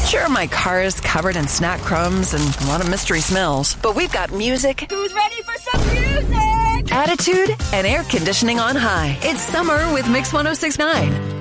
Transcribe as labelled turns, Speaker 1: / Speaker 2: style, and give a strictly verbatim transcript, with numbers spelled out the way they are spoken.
Speaker 1: Sure, my car is covered in snack crumbs and a lot of mystery smells, but we've got music.
Speaker 2: Who's ready for some music?
Speaker 1: Attitude and air conditioning on high. It's summer with Mix one oh six point nine.